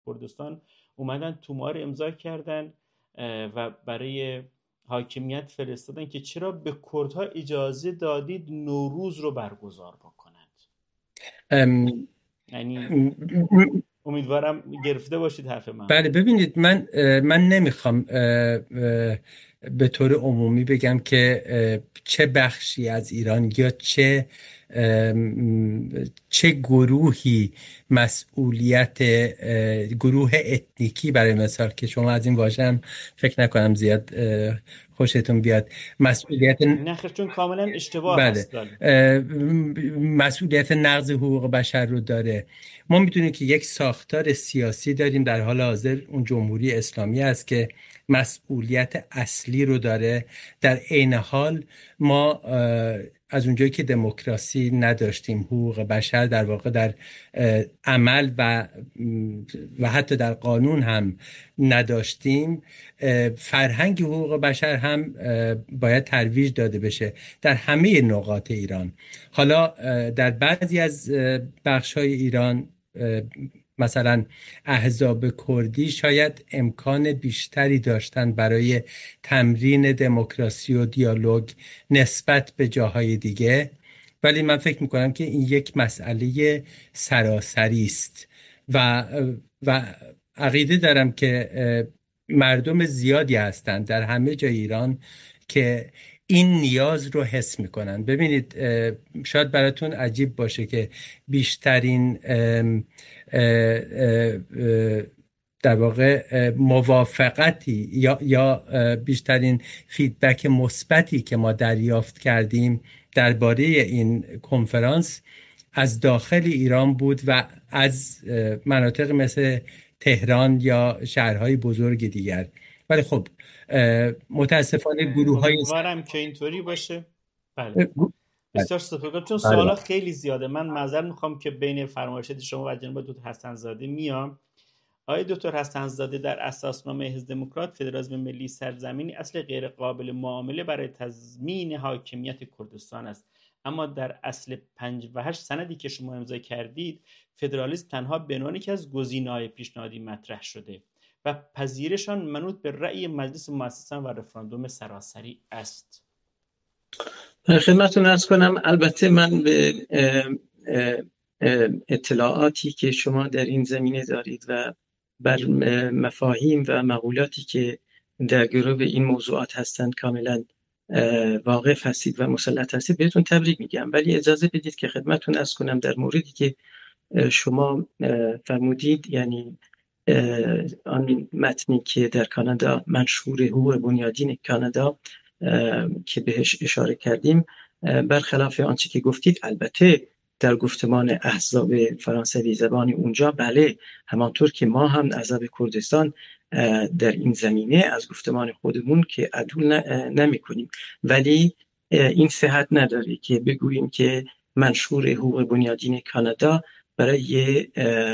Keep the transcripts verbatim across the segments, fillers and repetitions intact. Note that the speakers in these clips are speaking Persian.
کردستان اومدن تومار امضا کردن و برای حاکمیت فرستادن که چرا به کردها اجازه دادید نوروز رو برگزار بکنند. ام... یعنی امیدوارم گرفته باشید حرف من. بله ببینید، من من نمیخوام به طور عمومی بگم که چه بخشی از ایران یا چه چه گروهی مسئولیت گروه اتنیکی، برای مثال که شما از این واژه هم فکر نکنم زیاد خوشتون بیاد، مسئولیت نخیر چون کاملا اشتباه بله. هست. مسئولیت نقض حقوق بشر رو داره. ما میدونیم که یک ساختار سیاسی داریم در حال حاضر، اون جمهوری اسلامی است که مسئولیت اصلی رو داره. در عین حال ما از اونجایی که دموکراسی نداشتیم، حقوق بشر در واقع در عمل و و حتی در قانون هم نداشتیم، فرهنگ حقوق بشر هم باید ترویج داده بشه در همه نقاط ایران. حالا در بعضی از بخش‌های ایران، مثلا احزاب کردی شاید امکان بیشتری داشتن برای تمرین دموکراسی و دیالوگ نسبت به جاهای دیگه، ولی من فکر میکنم که این یک مسئله سراسری است و و عقیده دارم که مردم زیادی هستند در همه جای ایران که این نیاز رو حس میکنن. ببینید، شاید براتون عجیب باشه که بیشترین در واقع موافقتی یا یا بیشترین فیدبک مثبتی که ما دریافت کردیم درباره این کنفرانس از داخل ایران بود و از مناطق مثل تهران یا شهرهای بزرگ دیگر. ولی خب متاسفانه گروه‌های امیدوارم که اینطوری باشه. بله بسیار سپاسگزارم، چون سوالا خیلی زیاده. من معذرت میخوام که بین فرمایشات شما و جناب دکتر حسن‌زاده میام. آقای دکتر حسن‌زاده، در اساسنامه حزب دموکرات فدرالیسم ملی سرزمینی اصل غیر قابل معامله برای تضمین حاکمیت کردستان است، اما در اصل پنج و هشت سندی که شما امضا کردید فدرالیسم تنها به عنوان یکی از گزینه‌های پیشنهادی مطرح شده و پذیرشان منوط به رأی مجلس مؤسسان و رفراندوم سراسری است. خدمتتون عرض کنم، البته من به اطلاعاتی که شما در این زمینه دارید و بر مفاهیم و مقولاتی که در گروه این موضوعات هستند کاملا واقف هستید و مسلط هستید بهتون تبریک میگم. ولی اجازه بدید که خدمتتون عرض کنم در موردی که شما فرمودید، یعنی آن متنی که در کانادا منشور حقوق بنیادین کانادا که بهش اشاره کردیم، برخلاف آنچه که گفتید، البته در گفتمان احزاب فرانسوی زبانی اونجا بله، همانطور که ما هم احزاب کردستان در این زمینه از گفتمان خودمون که عدول نمی کنیم، ولی این صحت نداره که بگوییم که منشور حقوق بنیادین کانادا برای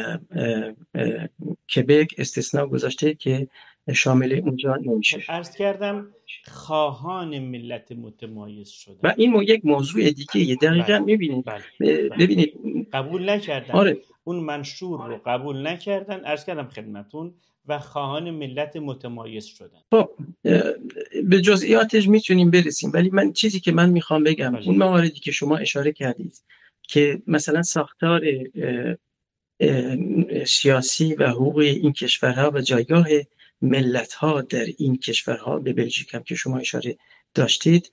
کبک استثناء گذاشته که شامل اونجا نمیشه. عرض کردم خواهان ملت متمایز شده و این مو یک موضوع دیگه یه دقیقاً میبینید. ببینید قبول نکردن. آره. اون منشور رو قبول نکردن، عرض کردم خدمتون، و خواهان ملت متمایز شدن. خب به جزئیاتش میتونیم برسیم، ولی من چیزی که من میخوام بگم بله. اون مواردی که شما اشاره کردید که مثلا ساختار اه اه سیاسی و حقوق این کشورها و جایگاه ملت‌ها در این کشورها، به بلژیک هم که شما اشاره داشتید،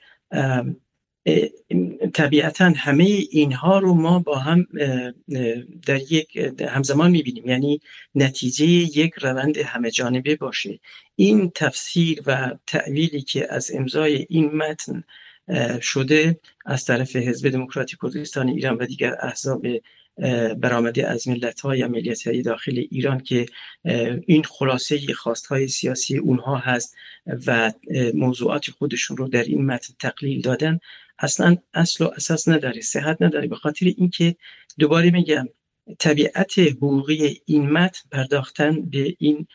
طبیعتاً همه اینها رو ما با هم در یک همزمان می‌بینیم، یعنی نتیجه یک روند همه جانبه باشه. این تفسیر و تأویلی که از امضای این متن شده از طرف حزب دموکراتیک کردستان ایران و دیگر احزاب برآمده از ملت‌ها یا ملیت‌های داخل ایران که این خلاصه خواست‌های سیاسی اونها هست و موضوعات خودشون رو در این متن تقلیل دادن، اصلا اصل و اساس نداره، صحت نداره، به خاطر اینکه دوباره میگم طبیعت حقوقی این متن پرداختن به این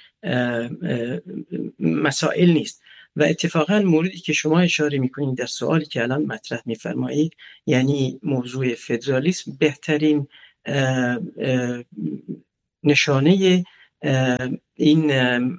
مسائل نیست. و اتفاقا موردی که شما اشاره میکنید در سوالی که الان مطرح میفرمایید، یعنی موضوع فدرالیسم، بهترین اه اه نشانه این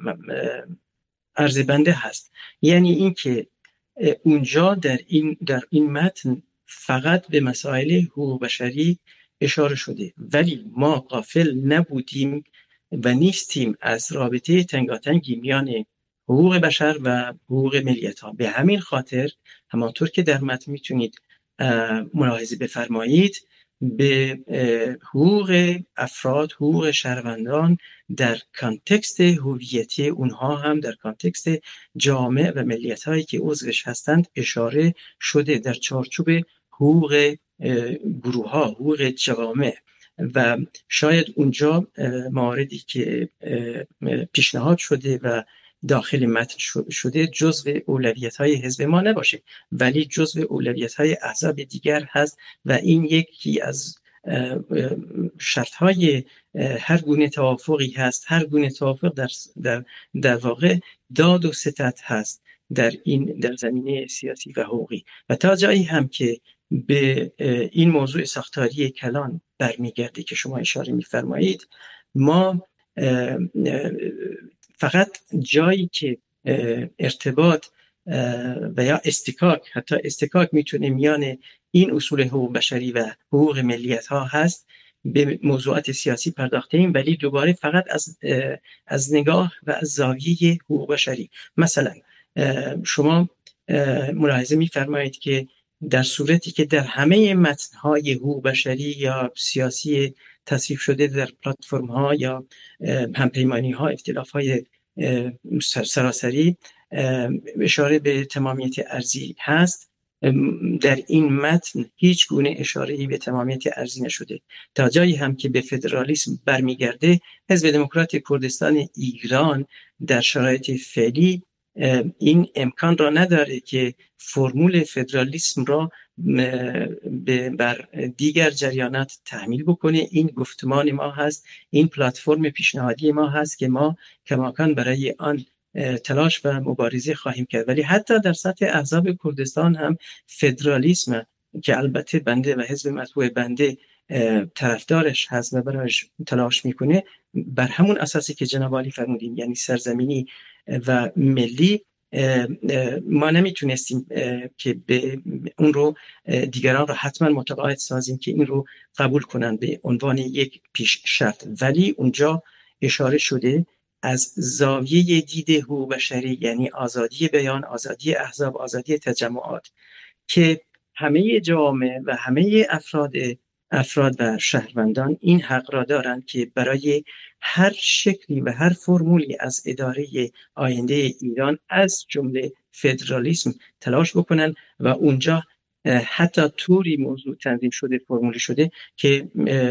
عرض بنده هست. یعنی اینکه اونجا در این در این متن فقط به مسائل حقوق بشری اشاره شده، ولی ما غافل نبودیم و نیستیم از رابطه تنگاتنگی میان حقوق بشر و حقوق ملیت ها. به همین خاطر همانطور که در متن میتونید ملاحظه بفرمایید، به حقوق افراد، حقوق شهروندان در کانتکست هویتی اونها هم در کانتکست جامعه و ملیت هایی که عضوش هستند اشاره شده در چارچوب حقوق گروه ها، حقوق جوامع. و شاید اونجا مواردی که پیشنهاد شده و داخل متن شده جزو اولویت‌های حزب ما نباشه، ولی جزو اولویت‌های احزاب دیگر هست و این یکی از شرط‌های هر گونه توافقی هست. هر گونه توافق در در در واقع داد و ستد هست در این در زمینه سیاسی و حقوقی. و تا جایی هم که به این موضوع ساختاری کلان برمیگرده که شما اشاره می‌فرمایید، ما فقط جایی که ارتباط و یا استکاک، حتی استکاک میتونه میان این اصول حقوق بشری و حقوق ملیت ها هست، به موضوعات سیاسی پرداخته ایم، ولی دوباره فقط از از نگاه و از زاویه حقوق بشری. مثلا شما ملاحظه میفرمایید که در صورتی که در همه متن‌های حقوق بشری یا سیاسی تصویب شده در پلتفرم ها یا همپیمانی ها، اختلاف های سراسری اشاره به تمامیت ارضی هست، در این متن هیچ گونه اشاره‌ای به تمامیت ارضی نشده. تا جایی هم که به فدرالیسم برمیگرده، حزب دموکرات کردستان ایران در شرایط فعلی این امکان را نداره که فرمول فدرالیسم را بر دیگر جریانات تحمیل بکنه. این گفتمان ما هست، این پلتفرم پیشنهادی ما هست که ما کماکان برای آن تلاش و مبارزه خواهیم کرد. ولی حتی در سطح احزاب کردستان هم فدرالیسم که البته بنده و حزب مطبوع بنده طرفدارش هست و برایش تلاش میکنه، بر همون اساسی که جناب عالی فرمودین، یعنی سرزمینی و ملی، ما نمیتونستیم که به اون رو دیگران رو حتما متقاعد سازیم که این رو قبول کنن به عنوان یک پیش شرط. ولی اونجا اشاره شده از زاویه دید حقوق بشری، یعنی آزادی بیان، آزادی احزاب، آزادی تجمعات، که همه جامعه و همه افراد افراد و شهروندان این حق را دارند که برای هر شکلی و هر فرمولی از اداره آینده ایران از جمله فدرالیسم تلاش بکنن. و اونجا حتی طوری موضوع تنظیم شده، فرمولی شده که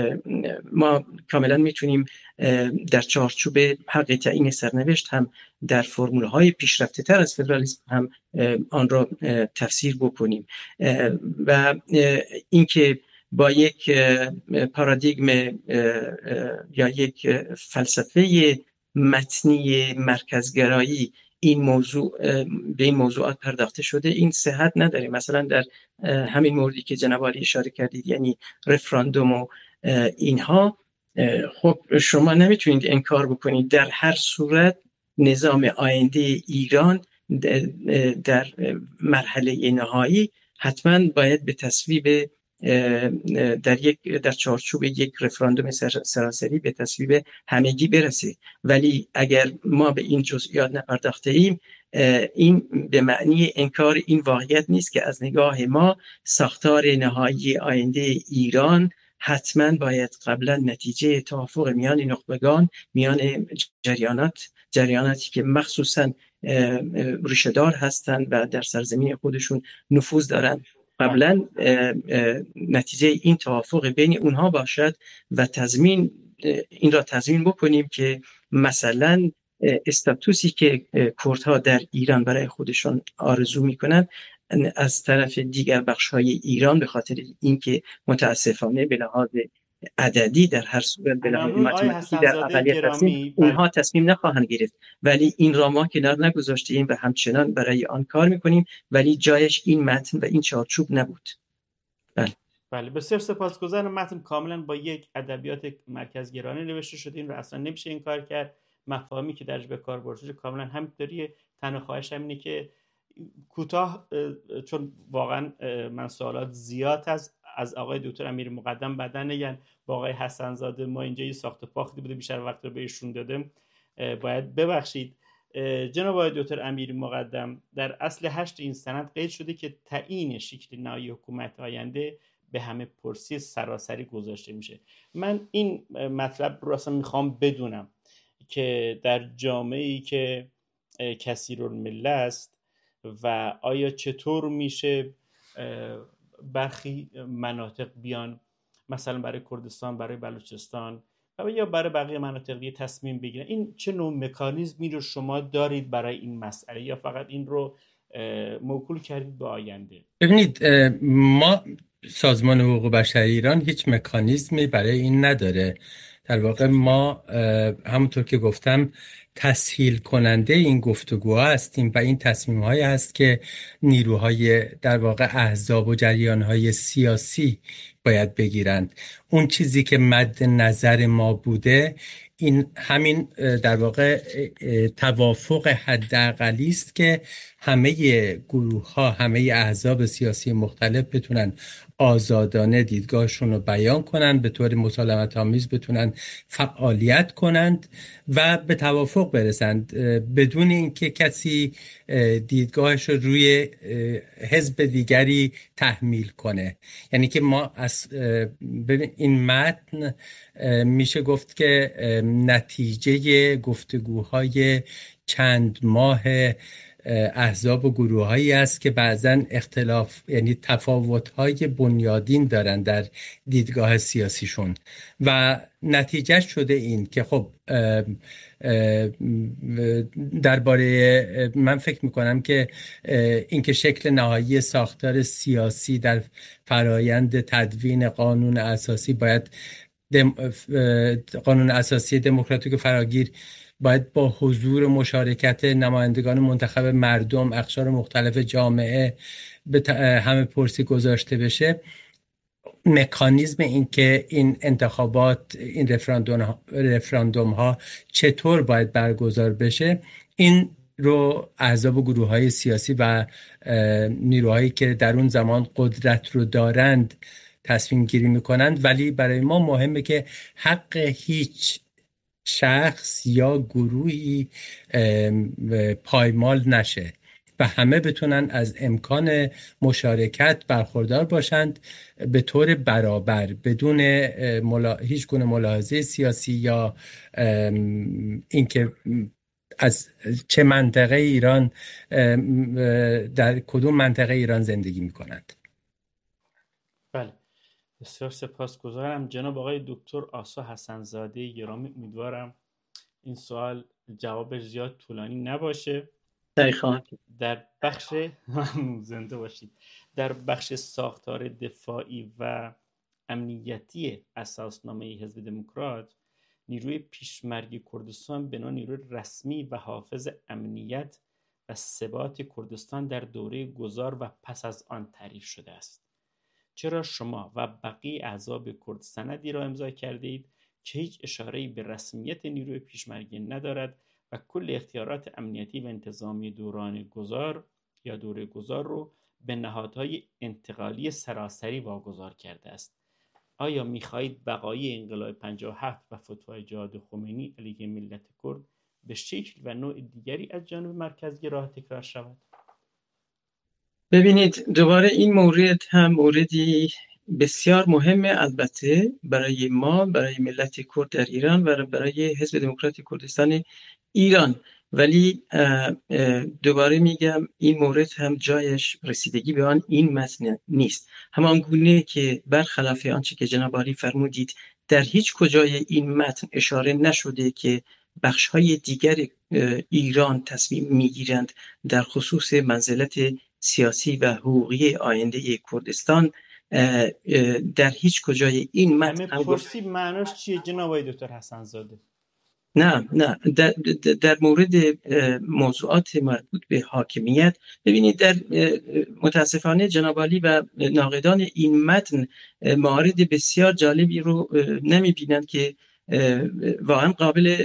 ما کاملا میتونیم در چارچوب حق تعیین سرنوشت هم در فرمولهای پیشرفته تر از فدرالیسم هم آن را تفسیر بکنیم. و اینکه با یک پارادیگم یا یک فلسفه متنی مرکزگرایی این موضوع به این موضوعات پرداخته شده، این صحت نداره. مثلا در همین موردی که جناب عالی اشاره کردید، یعنی رفراندوم و اینها، خب شما نمیتونید انکار بکنید در هر صورت نظام آینده ایران در مرحله نهایی حتما باید به تصویب در یک در چارچوب یک رفراندوم سراسری به تصویب همگی برسه. ولی اگر ما به این جزئیات نپرداخته ایم، این به معنی انکار این واقعیت نیست که از نگاه ما ساختار نهایی آینده ایران حتما باید قبلا نتیجه توافق میان نخبگان، میان جریانات جریاناتی که مخصوصا ریشه‌دار هستند و در سرزمین خودشون نفوذ دارند، قبلا نتیجه این توافق بین اونها باشد و تضمین این را تضمین بکنیم که مثلا استاتوسی که کردها در ایران برای خودشون آرزو میکنن از طرف دیگر بخش‌های ایران به خاطر اینکه متاسفانه به لحاظ عددی در هر صورت به لحاظ متماتیکی در اقلیت هستیم، اونها تصمیم نخواهند گرفت. ولی این را ما کنار نگذاشتیم و همچنان برای آن کار میکنیم، ولی جایش این متن و این چارچوب نبود. بله بله بسیار سپاسگزارم. متن کاملا با یک ادبیات مرکزگرایانه نوشته شده، این رو اصلا نمیشه انکار کرد. مفاهیمی که درش به کار برده شده کاملا همینطوریه. تنها خواهش هم اینه که کوتاه، چون واقعا من سوالات زیاد از از آقای دکتر امیر مقدم بعدن نگن، با آقای حسن زاده ما اینجا یه ساخت پاختی بوده، بیشتر وقت رو بهشون دادم، باید ببخشید. جناب آقای دکتر امیر مقدم، در اصل هشت این سند قید شده که تعیین شکل نهایی حکومت آینده به همه پرسی سراسری گذاشته میشه. من این مطلب رو اصلا میخوام بدونم که در جامعه‌ای که کثیرالمله است و آیا چطور میشه برخی مناطق بیان مثلا برای کردستان، برای بلوچستان و یا برای بقیه مناطق دیگه تصمیم بگیرن؟ این چه نوع مکانیزمی رو شما دارید برای این مسئله، یا فقط این رو موکول کردید به آینده؟ ببینید، ما سازمان حقوق بشر ایران هیچ مکانیزمی برای این نداره. در واقع ما همونطور که گفتم تسهیل کننده این گفتگوها هستیم و این تصمیم های هست که نیروهای در واقع احزاب و جریان های سیاسی باید بگیرند. اون چیزی که مد نظر ما بوده این همین در واقع توافق حداقلی است که همه گروه ها، همه احزاب سیاسی مختلف بتونن آزادانه دیدگاهشون رو بیان کنند، به طور مسالمت آمیز بتونن فعالیت کنند و به توافق برسند بدون اینکه کسی دیدگاهش رو روی حزب دیگری تحمیل کنه. یعنی که ما از ببین این متن میشه گفت که نتیجه گفتگوهای چند ماه احزاب و گروه هایی است که بعضن اختلاف یعنی تفاوت های بنیادین دارن در دیدگاه سیاسیشون و نتیجه شده این که خب درباره من فکر میکنم که اینکه شکل نهایی ساختار سیاسی در فرایند تدوین قانون اساسی باید دم... قانون اساسی دموکراتیک و فراگیر باید با حضور مشارکت نمایندگان منتخب مردم، اقشار مختلف جامعه به همه پرسی گذاشته بشه. مکانیزم این که این انتخابات، این رفراندوم, رفراندوم ها چطور باید برگزار بشه، این رو احزاب و گروه های سیاسی و نیروهایی که در اون زمان قدرت رو دارند تصمیم گیری میکنند. ولی برای ما مهمه که حق هیچ شخص یا گروهی پایمال نشه و همه بتونن از امکان مشارکت برخوردار باشند به طور برابر، بدون ملا... هیچ گونه ملاحظه سیاسی یا اینکه از چه منطقه ایران، در کدوم منطقه ایران زندگی میکنند. بله، بسیار سپاسگزارم جناب آقای دکتر آسا حسن زاده گرامی. امیدوارم این سوال جوابش زیاد طولانی نباشه. در بخش زنده باشید. در بخش ساختار دفاعی و امنیتی اساسنامه حزب دموکرات، نیروی پیشمرگ کردستان بنا نیروی رسمی و حافظ امنیت و ثبات کردستان در دوره گذار و پس از آن تعریف شده است. چرا شما و بقیه احزاب کرد سندی را امضا کردید که هیچ اشاره‌ای به رسمیت نیروی پیشمرگی ندارد و کل اختیارات امنیتی و انتظامی دوران گذار یا دوره گذار رو به نهادهای انتقالی سراسری واگذار کرده است؟ آیا می‌خواهید بقای انقلاب پنجاه و هفت و فتوای جهاد خمینی علیه ملت کرد به شکل و نوع دیگری از جانب مرکزگرا تکرار شود؟ ببینید، دوباره این مورد هم موردی بسیار مهمه، البته برای ما، برای ملت کرد در ایران و برای حزب دموکرات کردستان ایران. ولی دوباره میگم این مورد هم جایش رسیدگی به آن این متن نیست. همان گونه که برخلاف آنچه که جناب عالی فرمودید، در هیچ کجای این متن اشاره نشده که بخش‌های دیگر ایران تصمیم میگیرند در خصوص منزلت سیاسی و حقوقی آینده کردستان. در هیچ کجای این متن همه پرسی معناش چیه جناب آقای دکتر حسن زاده؟ نه نه در, در مورد موضوعات مربوط به حاکمیت، ببینید در متاسفانه جناب عالی و ناقدان این متن موارد بسیار جالبی رو نمی‌بینند که واقعا قابل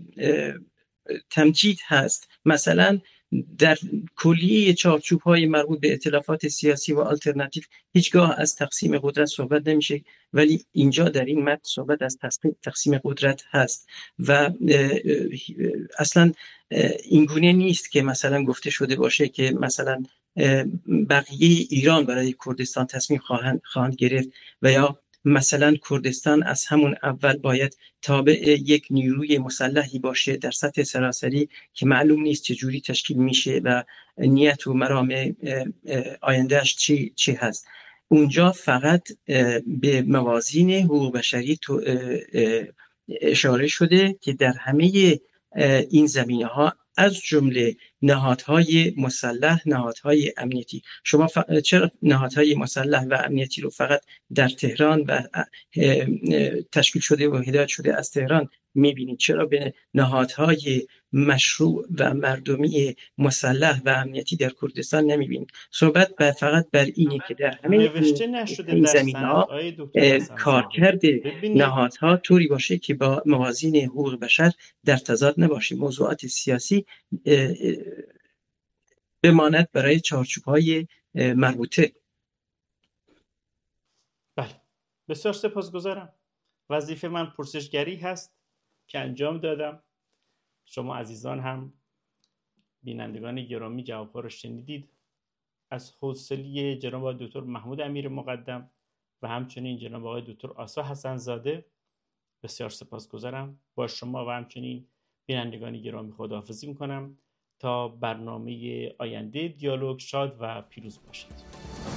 تمجید هست. مثلا در کلیه چارچوب‌های مربوط به ائتلافات سیاسی و آلترناتیو هیچگاه از تقسیم قدرت صحبت نمیشه، ولی اینجا در این متن صحبت از تقسیم قدرت هست و اصلا اینگونه نیست که مثلا گفته شده باشه که مثلا بقیه ایران برای کردستان تصمیم خواهند خواهند گرفت و یا مثلا کردستان از همون اول باید تابع یک نیروی مسلحی باشه در سطح سراسری که معلوم نیست چجوری تشکیل میشه و نیت و مرام آیندهش چی چی هست. اونجا فقط به موازین حقوق بشری اشاره شده که در همه این زمینه‌ها از جمله نهادهای مسلح، نهادهای امنیتی، شما ف... چرا نهادهای مسلح و امنیتی رو فقط در تهران و تشکیل شده و هدایت شده از تهران میبینید؟ چرا به نهادهای مشروع و مردمی مسلح و امنیتی در کردستان نمیبینید؟ صحبت بر فقط بر اینه که در همه نوشته نشده این زمینه‌ها کارکرد نهادها طوری باشه که با موازین حقوق بشر در تضاد نباشه. موضوعات سیاسی بماند برای چارچوب‌های مربوطه. بله، بسیار سپاسگزارم. وظیفه من پرسشگری هست که انجام دادم. شما عزیزان هم بینندگان گرامی جواب‌ها رو شنیدید. از حوصله جناب آقای دکتر محمود امیر مقدم و همچنین جناب آقای دکتر آسا حسن زاده بسیار سپاسگزارم. با شما و همچنین بینندگان گرامی خداحافظی میکنم تا برنامه آینده دیالوگ. شاد و پیروز باشید.